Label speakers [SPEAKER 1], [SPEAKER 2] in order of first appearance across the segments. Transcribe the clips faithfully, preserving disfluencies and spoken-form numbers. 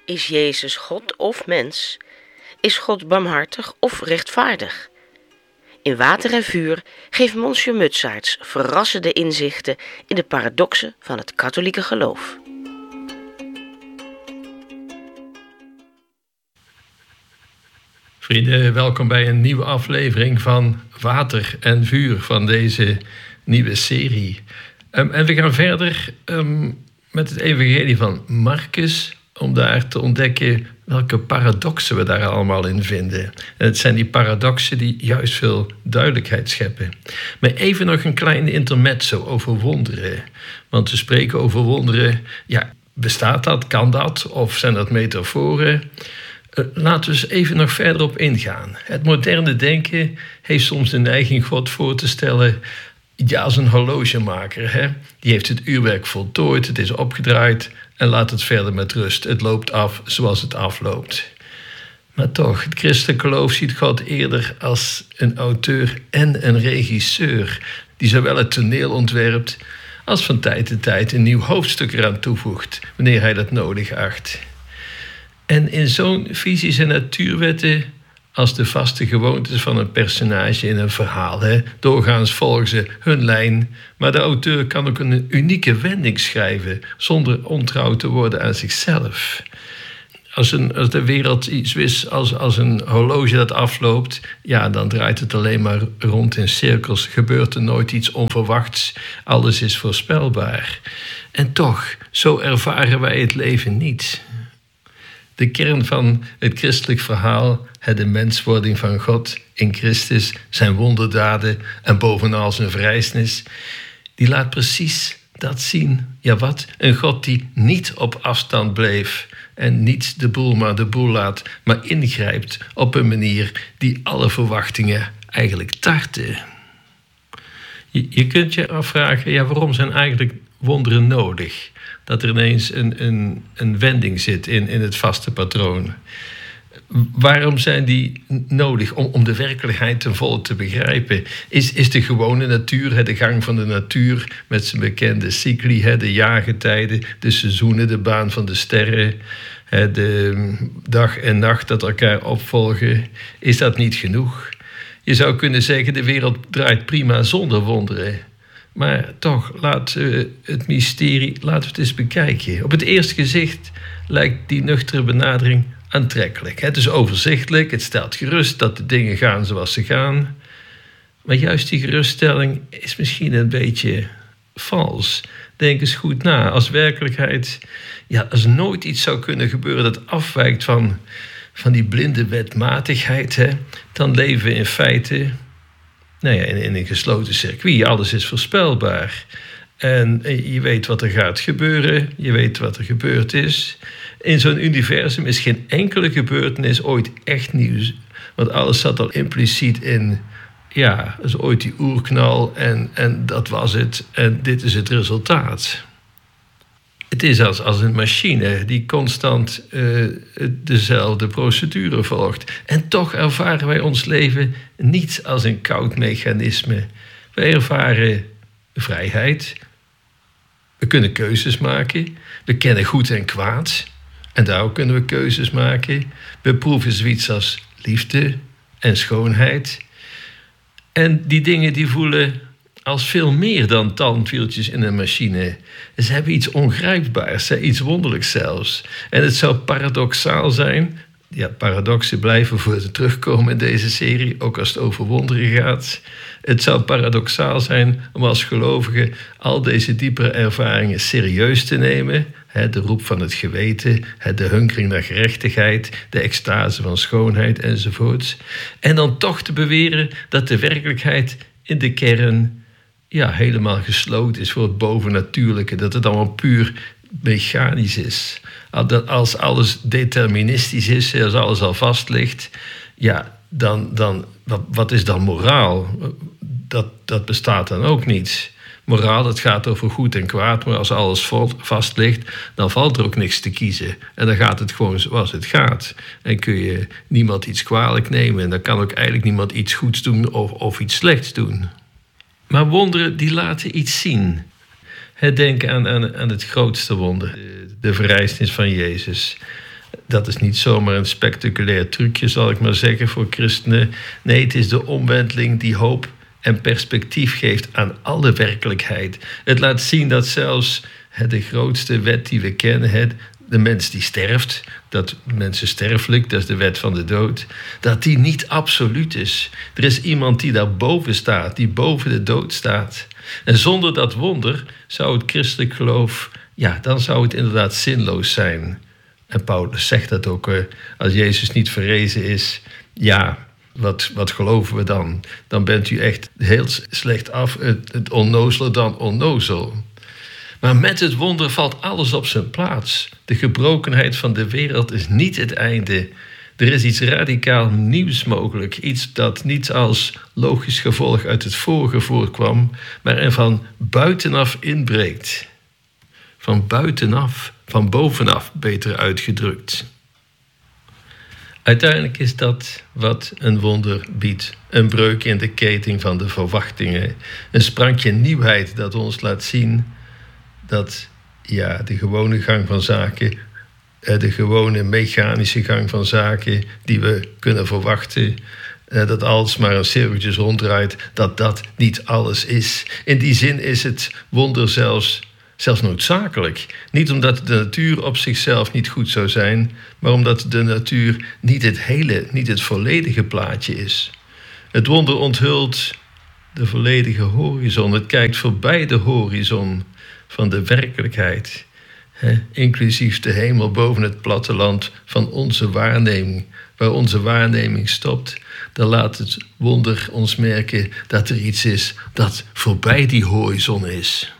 [SPEAKER 1] Is Jezus God of mens? Is God barmhartig of rechtvaardig? In Water en Vuur geeft Monsieur Mutsaerts verrassende inzichten in de paradoxen van het katholieke geloof.
[SPEAKER 2] Vrienden, welkom bij een nieuwe aflevering van Water en Vuur van deze nieuwe serie. Um, en we gaan verder um, met het evangelie van Marcus, om daar te ontdekken welke paradoxen we daar allemaal in vinden. En het zijn die paradoxen die juist veel duidelijkheid scheppen. Maar even nog een klein intermezzo over wonderen. Want we spreken over wonderen. Ja, bestaat dat? Kan dat? Of zijn dat metaforen? Uh, laten we eens even nog verder op ingaan. Het moderne denken heeft soms de neiging God voor te stellen, ja, als een horlogemaker. Hè? Die heeft het uurwerk voltooid, het is opgedraaid en laat het verder met rust. Het loopt af zoals het afloopt. Maar toch, het christelijk geloof ziet God eerder als een auteur en een regisseur, die zowel het toneel ontwerpt als van tijd tot tijd een nieuw hoofdstuk eraan toevoegt, wanneer hij dat nodig acht. En in zo'n visie zijn natuurwetten als de vaste gewoontes van een personage in een verhaal. Hè. Doorgaans volgen ze hun lijn, maar de auteur kan ook een unieke wending schrijven zonder ontrouw te worden aan zichzelf. Als, een, als de wereld iets is als, als een horloge dat afloopt, ja, dan draait het alleen maar rond in cirkels. Gebeurt er nooit iets onverwachts. Alles is voorspelbaar. En toch, zo ervaren wij het leven niet. De kern van het christelijk verhaal, de menswording van God in Christus, zijn wonderdaden en bovenal zijn verrijzenis, die laat precies dat zien. Ja, wat? Een God die niet op afstand bleef en niet de boel maar de boel laat, maar ingrijpt op een manier die alle verwachtingen eigenlijk tartte. Je, je kunt je afvragen, ja, waarom zijn eigenlijk wonderen nodig? Dat er ineens een, een, een wending zit in, in het vaste patroon. Waarom zijn die nodig? Om, om de werkelijkheid ten volle te begrijpen. Is, is de gewone natuur, de gang van de natuur met zijn bekende cycli, de jaargetijden, de seizoenen, de baan van de sterren, de dag en nacht dat elkaar opvolgen, is dat niet genoeg? Je zou kunnen zeggen, de wereld draait prima zonder wonderen. Maar toch, laat uh, het mysterie, laten we het eens bekijken. Op het eerste gezicht lijkt die nuchtere benadering aantrekkelijk. Het is overzichtelijk, het stelt gerust dat de dingen gaan zoals ze gaan. Maar juist die geruststelling is misschien een beetje vals. Denk eens goed na. Als werkelijkheid, ja, als nooit iets zou kunnen gebeuren dat afwijkt van, van die blinde wetmatigheid, hè, dan leven we in feite, nou ja, in, in een gesloten circuit. Alles is voorspelbaar. En je weet wat er gaat gebeuren. Je weet wat er gebeurd is. In zo'n universum is geen enkele gebeurtenis ooit echt nieuws. Want alles zat al impliciet in, ja, dat is ooit die oerknal en, en dat was het. En dit is het resultaat. Het is als, als een machine die constant uh, dezelfde procedure volgt. En toch ervaren wij ons leven niet als een koud mechanisme. Wij ervaren vrijheid. We kunnen keuzes maken. We kennen goed en kwaad. En daarom kunnen we keuzes maken. We proeven zoiets als liefde en schoonheid. En die dingen die voelen als veel meer dan tandwieltjes in een machine. Ze hebben iets ongrijpbaars, iets wonderlijks zelfs. En het zou paradoxaal zijn, ja, paradoxen blijven voor te terugkomen in deze serie, ook als het over wonderen gaat. Het zou paradoxaal zijn om als gelovige al deze diepere ervaringen serieus te nemen. De roep van het geweten, de hunkering naar gerechtigheid, de extase van schoonheid enzovoorts. En dan toch te beweren dat de werkelijkheid in de kern, ja, helemaal gesloten is voor het bovennatuurlijke. Dat het allemaal puur mechanisch is. Als alles deterministisch is, als alles al vast ligt, ja, dan, dan wat, wat is dan moraal? Dat, dat bestaat dan ook niet. Moraal, het gaat over goed en kwaad, maar als alles vast ligt, dan valt er ook niks te kiezen. En dan gaat het gewoon zoals het gaat. En kun je niemand iets kwalijk nemen. En dan kan ook eigenlijk niemand iets goeds doen of, of iets slechts doen. Maar wonderen die laten iets zien. Denk aan, aan, aan het grootste wonder, de, de verrijzenis van Jezus. Dat is niet zomaar een spectaculair trucje, zal ik maar zeggen, voor christenen. Nee, het is de omwenteling die hoop en perspectief geeft aan alle werkelijkheid. Het laat zien dat zelfs de grootste wet die we kennen, de mens die sterft, dat mensen sterfelijk, dat is de wet van de dood, dat die niet absoluut is. Er is iemand die daar boven staat, die boven de dood staat. En zonder dat wonder zou het christelijk geloof, ja, dan zou het inderdaad zinloos zijn. En Paulus zegt dat ook, als Jezus niet verrezen is, ja, wat, wat geloven we dan? Dan bent u echt heel slecht af, het, het onnozeler dan onnozel. Maar met het wonder valt alles op zijn plaats. De gebrokenheid van de wereld is niet het einde. Er is iets radicaal nieuws mogelijk. Iets dat niet als logisch gevolg uit het vorige voortkwam, maar er van buitenaf inbreekt. Van buitenaf, van bovenaf, beter uitgedrukt. Uiteindelijk is dat wat een wonder biedt. Een breuk in de keten van de verwachtingen. Een sprankje nieuwheid dat ons laat zien dat ja, de gewone gang van zaken, de gewone mechanische gang van zaken die we kunnen verwachten, dat alles maar een cirkeltjes ronddraait, dat dat niet alles is. In die zin is het wonder zelfs, zelfs noodzakelijk. Niet omdat de natuur op zichzelf niet goed zou zijn, maar omdat de natuur niet het hele, niet het volledige plaatje is. Het wonder onthult de volledige horizon. Het kijkt voorbij de horizon van de werkelijkheid, hè, inclusief de hemel boven het platteland van onze waarneming. Waar onze waarneming stopt, dan laat het wonder ons merken dat er iets is dat voorbij die horizon is.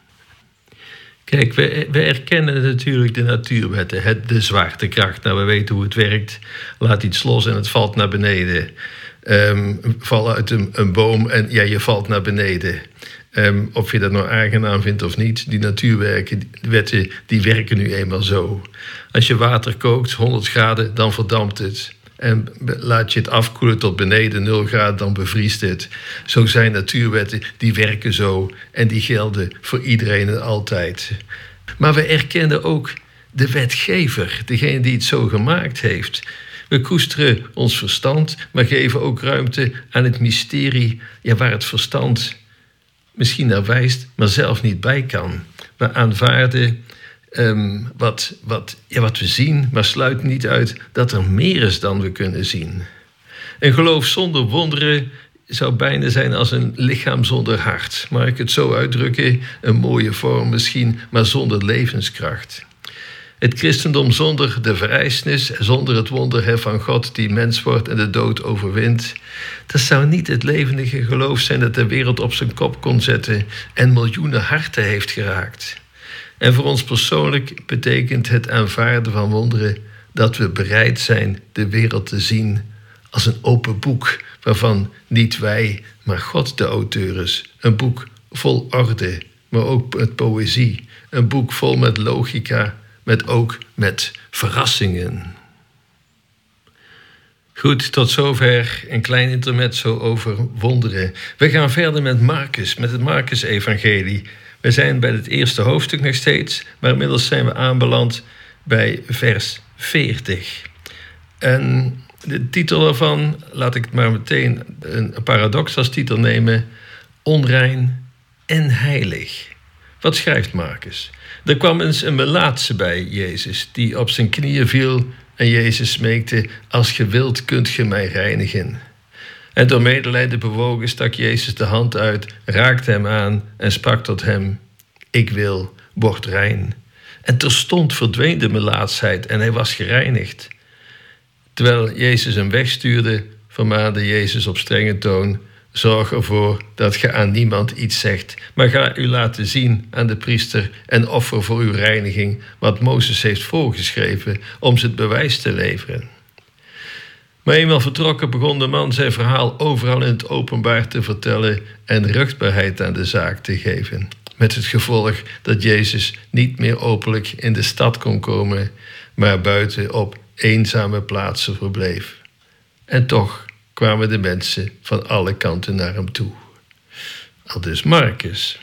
[SPEAKER 2] Kijk, we, we erkennen natuurlijk de natuurwetten, het, de zwaartekracht. Nou, we weten hoe het werkt. Laat iets los en het valt naar beneden. Um, val uit een, een boom en ja, je valt naar beneden. Um, of je dat nou aangenaam vindt of niet, die natuurwetten wetten, die werken nu eenmaal zo. Als je water kookt, honderd graden, dan verdampt het. En laat je het afkoelen tot beneden nul graden, dan bevriest het. Zo zijn natuurwetten, die werken zo en die gelden voor iedereen en altijd. Maar we erkennen ook de wetgever, degene die het zo gemaakt heeft. We koesteren ons verstand, maar geven ook ruimte aan het mysterie, ja, waar het verstand misschien naar wijst, maar zelf niet bij kan. We aanvaarden um, wat, wat, ja, wat we zien, maar sluiten niet uit dat er meer is dan we kunnen zien. Een geloof zonder wonderen zou bijna zijn als een lichaam zonder hart. Mag ik het zo uitdrukken? Een mooie vorm misschien, maar zonder levenskracht. Het christendom zonder de vereisnis, zonder het wonder van God die mens wordt en de dood overwint, dat zou niet het levendige geloof zijn dat de wereld op zijn kop kon zetten en miljoenen harten heeft geraakt. En voor ons persoonlijk betekent het aanvaarden van wonderen dat we bereid zijn de wereld te zien als een open boek, waarvan niet wij, maar God de auteur is. Een boek vol orde, maar ook met poëzie. Een boek vol met logica, met ook met verrassingen. Goed, tot zover een klein intermezzo over wonderen. We gaan verder met Marcus, met het Marcus-evangelie. We zijn bij het eerste hoofdstuk nog steeds, maar inmiddels zijn we aanbeland bij vers veertig. En de titel ervan, laat ik het maar meteen een paradox als titel nemen: onrein en heilig. Wat schrijft Marcus? Er kwam eens een melaatse bij Jezus, die op zijn knieën viel en Jezus smeekte: als ge wilt, kunt ge mij reinigen. En door medelijden bewogen stak Jezus de hand uit, raakte hem aan en sprak tot hem: ik wil, word rein. En terstond verdween de melaatsheid en hij was gereinigd. Terwijl Jezus hem wegstuurde, vermaande Jezus op strenge toon: zorg ervoor dat ge aan niemand iets zegt, maar ga u laten zien aan de priester en offer voor uw reiniging wat Mozes heeft voorgeschreven om ze het bewijs te leveren. Maar eenmaal vertrokken begon de man zijn verhaal overal in het openbaar te vertellen en ruchtbaarheid aan de zaak te geven. Met het gevolg dat Jezus niet meer openlijk in de stad kon komen, maar buiten op eenzame plaatsen verbleef. En toch kwamen de mensen van alle kanten naar hem toe. Aldus Marcus.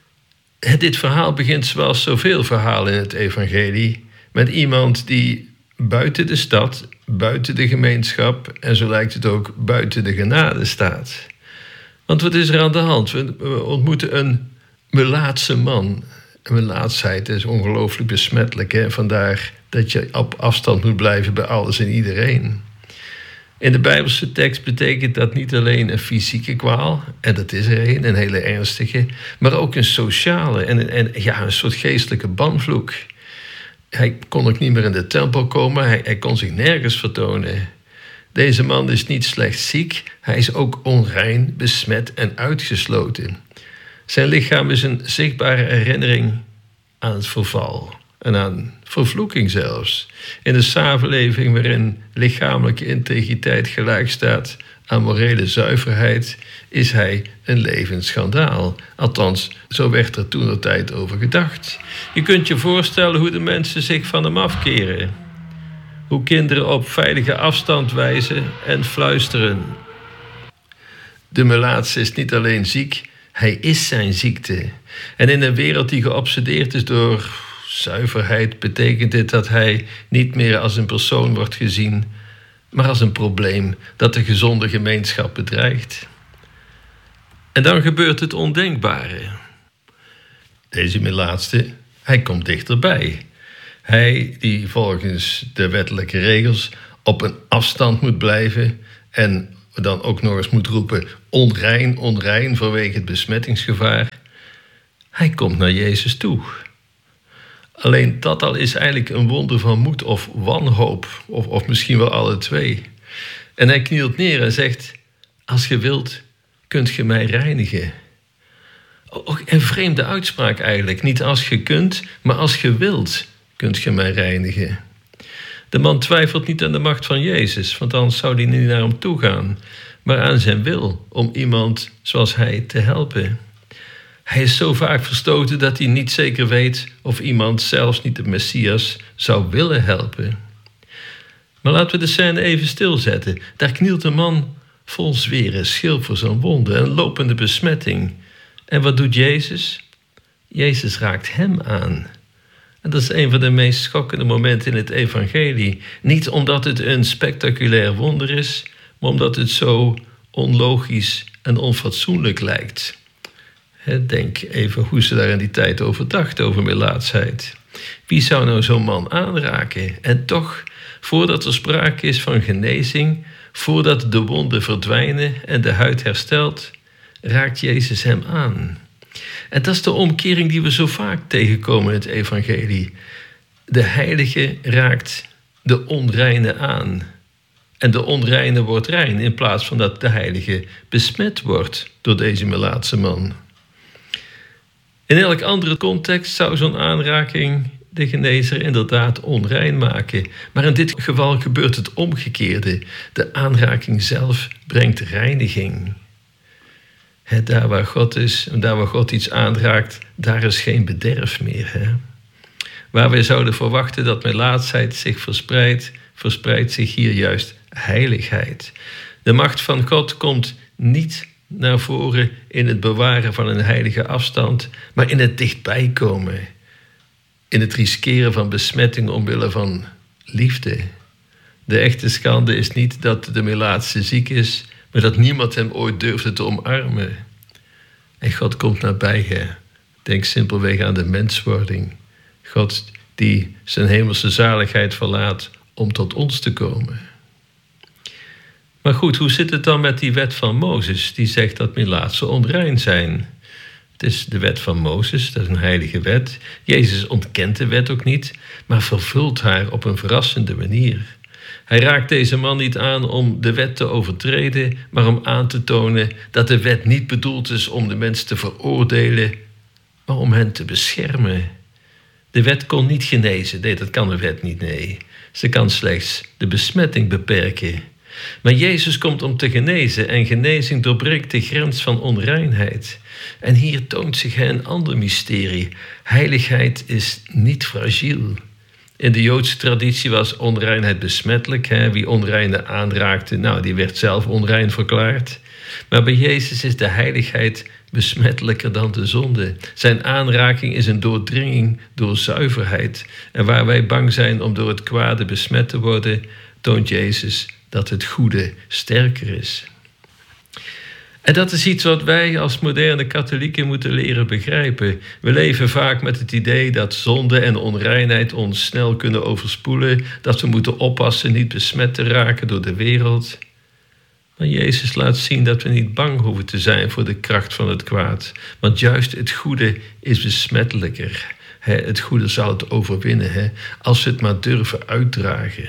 [SPEAKER 2] Dit verhaal begint zoals zoveel verhalen in het evangelie met iemand die buiten de stad, buiten de gemeenschap en zo lijkt het ook buiten de genade staat. Want wat is er aan de hand? We ontmoeten een melaatse man. Een melaatsheid is ongelooflijk besmettelijk. Hè? Vandaar dat je op afstand moet blijven bij alles en iedereen. In de Bijbelse tekst betekent dat niet alleen een fysieke kwaal, en dat is er een, een hele ernstige, maar ook een sociale en, en ja, een soort geestelijke banvloek. Hij kon ook niet meer in de tempel komen, hij, hij kon zich nergens vertonen. Deze man is niet slechts ziek, hij is ook onrein, besmet en uitgesloten. Zijn lichaam is een zichtbare herinnering aan het verval en aan vervloeking zelfs. In een samenleving waarin lichamelijke integriteit gelijk staat aan morele zuiverheid, is hij een levend schandaal. Althans, zo werd er toentertijd over gedacht. Je kunt je voorstellen hoe de mensen zich van hem afkeren. Hoe kinderen op veilige afstand wijzen en fluisteren. De melaatse is niet alleen ziek, hij is zijn ziekte. En in een wereld die geobsedeerd is door zuiverheid, betekent dit dat hij niet meer als een persoon wordt gezien, maar als een probleem dat de gezonde gemeenschap bedreigt. En dan gebeurt het ondenkbare. Deze melaatste, hij komt dichterbij. Hij die volgens de wettelijke regels op een afstand moet blijven en dan ook nog eens moet roepen onrein, onrein vanwege het besmettingsgevaar. Hij komt naar Jezus toe. Alleen dat al is eigenlijk een wonder van moed of wanhoop, of, of misschien wel alle twee. En hij knielt neer en zegt, als je wilt, kunt je mij reinigen. Ook een vreemde uitspraak eigenlijk. Niet als je kunt, maar als je wilt, kunt je mij reinigen. De man twijfelt niet aan de macht van Jezus, want anders zou hij niet naar hem toe gaan, maar aan zijn wil om iemand zoals hij te helpen. Hij is zo vaak verstoten dat hij niet zeker weet of iemand, zelfs niet de Messias, zou willen helpen. Maar laten we de scène even stilzetten. Daar knielt een man vol zweren, schil voor zijn wonden, een lopende besmetting. En wat doet Jezus? Jezus raakt hem aan. En dat is een van de meest schokkende momenten in het evangelie. Niet omdat het een spectaculair wonder is, maar omdat het zo onlogisch en onfatsoenlijk lijkt. Denk even hoe ze daar in die tijd over dachten, over melaatsheid. Wie zou nou zo'n man aanraken? En toch, voordat er sprake is van genezing, voordat de wonden verdwijnen en de huid herstelt, raakt Jezus hem aan. En dat is de omkering die we zo vaak tegenkomen in het evangelie. De heilige raakt de onreine aan. En de onreine wordt rein, in plaats van dat de heilige besmet wordt door deze melaatse man. In elk andere context zou zo'n aanraking de genezer inderdaad onrein maken. Maar in dit geval gebeurt het omgekeerde. De aanraking zelf brengt reiniging. He, daar waar God is en daar waar God iets aanraakt, daar is geen bederf meer. He. Waar wij zouden verwachten dat melaatsheid zich verspreidt, verspreidt zich hier juist heiligheid. De macht van God komt niet naar voren in het bewaren van een heilige afstand, maar in het dichtbij komen. In het riskeren van besmetting omwille van liefde. De echte schande is niet dat de melaatse ziek is, maar dat niemand hem ooit durfde te omarmen. En God komt nabij je. Denk simpelweg aan de menswording. God die zijn hemelse zaligheid verlaat om tot ons te komen. Maar goed, hoe zit het dan met die wet van Mozes, die zegt dat melaatsen onrein zijn? Het is de wet van Mozes, dat is een heilige wet. Jezus ontkent de wet ook niet, maar vervult haar op een verrassende manier. Hij raakt deze man niet aan om de wet te overtreden, maar om aan te tonen dat de wet niet bedoeld is om de mens te veroordelen, maar om hen te beschermen. De wet kon niet genezen, nee, dat kan de wet niet, nee. Ze kan slechts de besmetting beperken. Maar Jezus komt om te genezen en genezing doorbreekt de grens van onreinheid. En hier toont zich een ander mysterie. Heiligheid is niet fragiel. In de Joodse traditie was onreinheid besmettelijk. Hè? Wie onreine aanraakte, nou, die werd zelf onrein verklaard. Maar bij Jezus is de heiligheid besmettelijker dan de zonde. Zijn aanraking is een doordringing door zuiverheid. En waar wij bang zijn om door het kwade besmet te worden, toont Jezus dat het goede sterker is. En dat is iets wat wij als moderne katholieken moeten leren begrijpen. We leven vaak met het idee dat zonde en onreinheid ons snel kunnen overspoelen, dat we moeten oppassen niet besmet te raken door de wereld. Maar Jezus laat zien dat we niet bang hoeven te zijn voor de kracht van het kwaad. Want juist het goede is besmettelijker. Het goede zal het overwinnen, als we het maar durven uitdragen.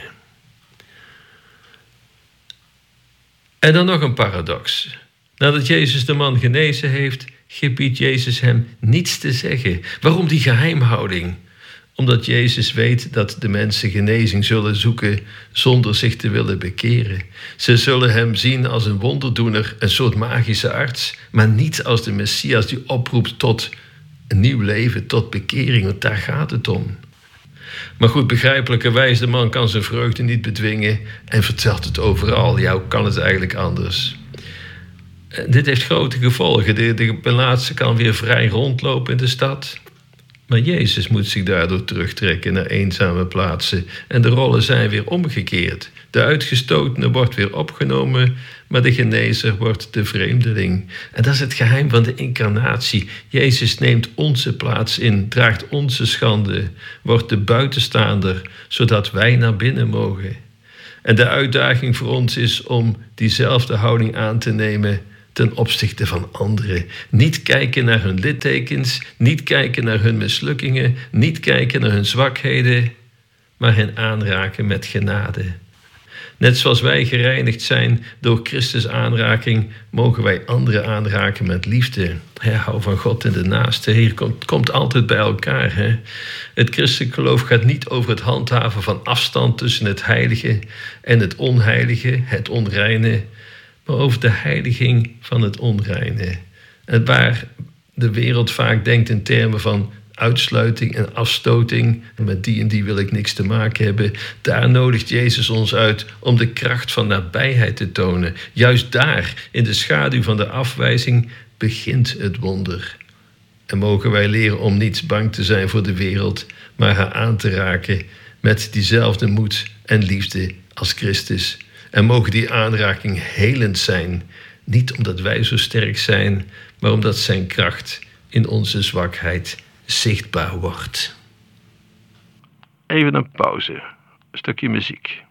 [SPEAKER 2] En dan nog een paradox. Nadat Jezus de man genezen heeft, gebiedt Jezus hem niets te zeggen. Waarom die geheimhouding? Omdat Jezus weet dat de mensen genezing zullen zoeken zonder zich te willen bekeren. Ze zullen hem zien als een wonderdoener, een soort magische arts, maar niet als de Messias die oproept tot een nieuw leven, tot bekering, want daar gaat het om. Maar goed, begrijpelijkerwijs, de man kan zijn vreugde niet bedwingen en vertelt het overal. Ja, hoe kan het eigenlijk anders? Dit heeft grote gevolgen. De, de Melaatse kan weer vrij rondlopen in de stad. Maar Jezus moet zich daardoor terugtrekken naar eenzame plaatsen. En de rollen zijn weer omgekeerd. De uitgestotene wordt weer opgenomen, maar de genezer wordt de vreemdeling. En dat is het geheim van de incarnatie. Jezus neemt onze plaats in, draagt onze schande, wordt de buitenstaander, zodat wij naar binnen mogen. En de uitdaging voor ons is om diezelfde houding aan te nemen ten opzichte van anderen. Niet kijken naar hun littekens, niet kijken naar hun mislukkingen, niet kijken naar hun zwakheden, maar hen aanraken met genade. Net zoals wij gereinigd zijn door Christus aanraking, mogen wij anderen aanraken met liefde. He, hou van God en de naaste. Hier komt, komt altijd bij elkaar. He. Het christelijk geloof gaat niet over het handhaven van afstand tussen het heilige en het onheilige, het onreine, maar over de heiliging van het onreine. En waar de wereld vaak denkt in termen van uitsluiting en afstoting, met die en die wil ik niks te maken hebben, daar nodigt Jezus ons uit om de kracht van nabijheid te tonen. Juist daar, in de schaduw van de afwijzing, begint het wonder. En mogen wij leren om niet bang te zijn voor de wereld, maar haar aan te raken met diezelfde moed en liefde als Christus. En mogen die aanraking helend zijn, niet omdat wij zo sterk zijn, maar omdat zijn kracht in onze zwakheid zichtbaar wordt. Even een pauze, een stukje muziek.